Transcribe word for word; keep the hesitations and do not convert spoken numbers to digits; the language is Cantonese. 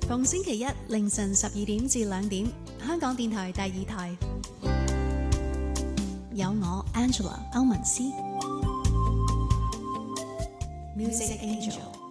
逢星期一凌晨十二點至兩點，香港電台第二台有我 Angela 歐文思 Music Angel。